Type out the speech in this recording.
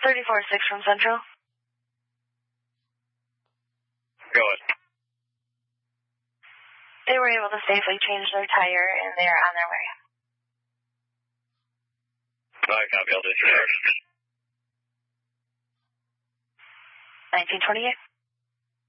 34-6 from Central. Go ahead. They were able to safely change their tire, and they are on their way. All right, copy. I'll disregard. 1928.